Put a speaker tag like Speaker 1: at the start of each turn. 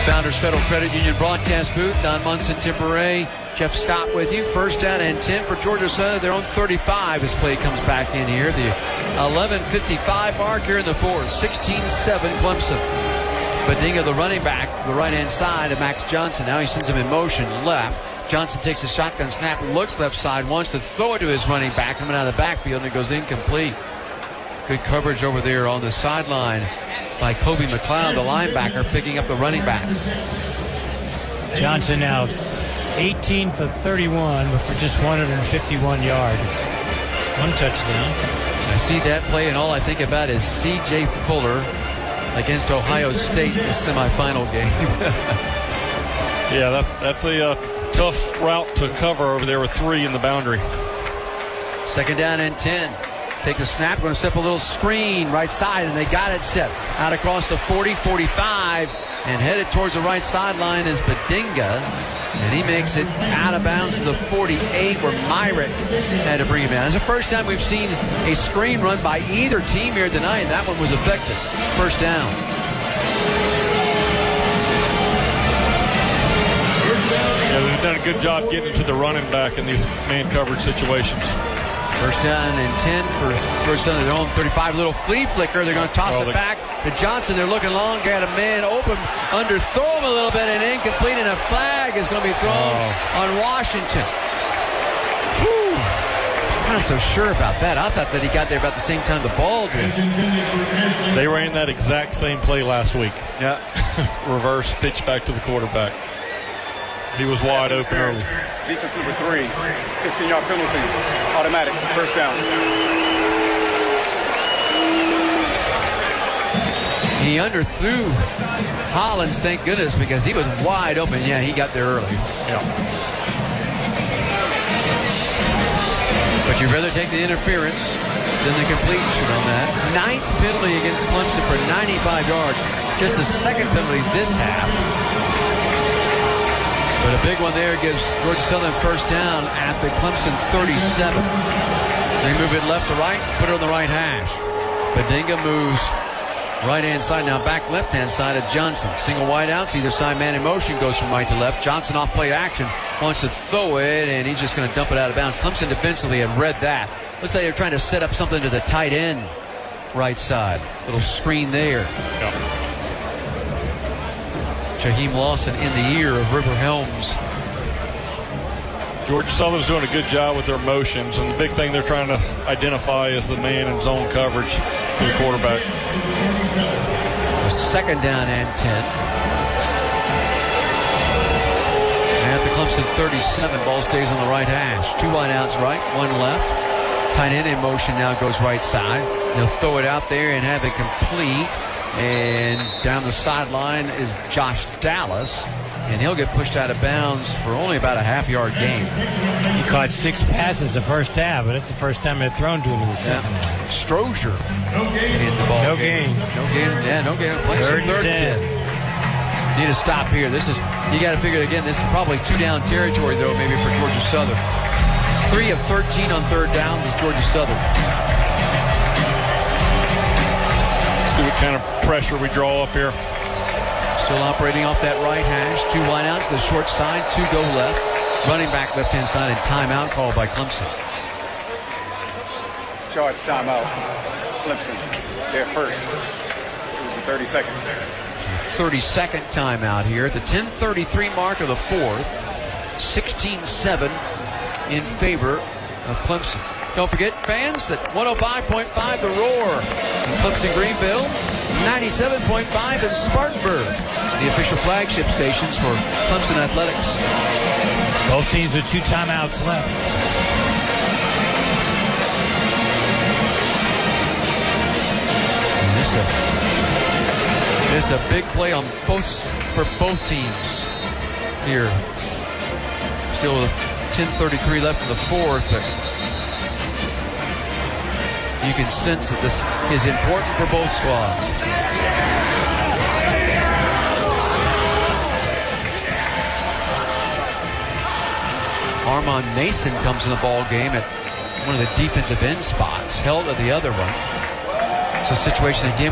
Speaker 1: Founders Federal Credit Union broadcast booth. Don Munson, Tipperary. Jeff Scott with you. First down and 10 for Georgia Southern. Their own 35 as play comes back in here. The 11:55 mark here in the fourth. 16-7 Clemson. Badinga, the running back, to the right-hand side of Max Johnson. Now he sends him in motion left. Johnson takes a shotgun snap, looks left side, wants to throw it to his running back, coming out of the backfield, and it goes incomplete. Good coverage over there on the sideline by Kobe McLeod, the linebacker, picking up the running back.
Speaker 2: Johnson now 18 for 31, but for just 151 yards. One touchdown.
Speaker 1: I see that play, and all I think about is C.J. Fuller against Ohio State in the semifinal game.
Speaker 3: Yeah, that's a tough route to cover over there with 3 in the boundary.
Speaker 1: Second down and 10. Take the snap, going to step a little screen right side, and they got it set out across the 40, 45, and headed towards the right sideline is Badinga, and he makes it out of bounds to the 48 where Myrick had to bring him down. It's the first time we've seen a screen run by either team here tonight, and that one was effective. First down.
Speaker 3: Yeah, they've done a good job getting to the running back in these man coverage situations.
Speaker 1: First down and 10 for Georgia Southern. Their own 35. Little flea flicker. They're going to toss it back to Johnson. They're looking long. Got a man open. Underthrow him a little bit and incomplete. And a flag is going to be thrown on Washington. Whew. I'm not so sure about that. I thought that he got there about the same time the ball did.
Speaker 3: They ran that exact same play last week.
Speaker 1: Yeah.
Speaker 3: Reverse pitch back to the quarterback. He was wide open early.
Speaker 4: Defense number 3, 15-yard penalty, automatic, first down.
Speaker 1: He underthrew Hollins, thank goodness, because he was wide open. Yeah, he got there early.
Speaker 3: Yeah.
Speaker 1: But you'd rather take the interference than the completion on that. 9th penalty against Clemson for 95 yards. Just the second penalty this half. But a big one there gives Georgia Southern first down at the Clemson 37. They move it left to right, put it on the right hash. Badinga moves right-hand side, now back left-hand side of Johnson. Single wide outs, either side man in motion goes from right to left. Johnson off play action, wants to throw it, and he's just going to dump it out of bounds. Clemson defensively had read that. Looks like they're trying to set up something to the tight end right side. Little screen there.
Speaker 3: Yeah.
Speaker 1: Shaheem Lawson in the ear of River Helms.
Speaker 3: Georgia Southern's doing a good job with their motions, and the big thing they're trying to identify is the man in zone coverage for the quarterback.
Speaker 1: Second down and 10. At the Clemson 37, ball stays on the right hash. 2 wide outs right, 1 left. Tight end in motion now goes right side. They'll throw it out there and have it complete. And down the sideline is Josh Dallas, and he'll get pushed out of bounds for only about a half-yard gain.
Speaker 2: He caught 6 passes the first half, but it's the first time they've thrown to him in the second half.
Speaker 1: Strozier in the ball.
Speaker 2: No gain.
Speaker 1: No gain. Yeah, no gain. Third and 10. Need to stop here. This is, you got to figure it again. This is probably 2-down territory though, maybe for Georgia Southern. 3 of 13 on third downs is Georgia Southern.
Speaker 3: See what kind of pressure we draw up here.
Speaker 1: Still operating off that right hash. 2 wideouts to the short side, 2 go left. Running back left-hand side, and timeout called by Clemson.
Speaker 4: Charge timeout. Clemson, they're first. 30 seconds.
Speaker 1: 32nd timeout here at the 10:33 mark of the fourth. 16-7 in favor of Clemson. Don't forget, fans, that 105.5 The Roar in Clemson, Greenville, 97.5 in Spartanburg, the official flagship stations for Clemson Athletics.
Speaker 2: Both teams with 2 timeouts left.
Speaker 1: This is a big play on for both teams here. Still 10:33 left in the fourth, but you can sense that this is important for both squads. Armon Mason comes in the ball game at one of the defensive end spots, held at the other one. It's a situation again